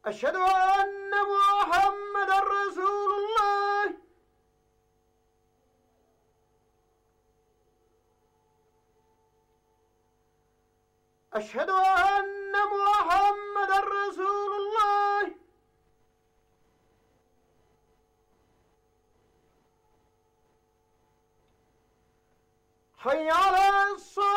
أشهد أن محمدا رسول الله. أشهد أن محمدا رسول الله. حي على الصلاة.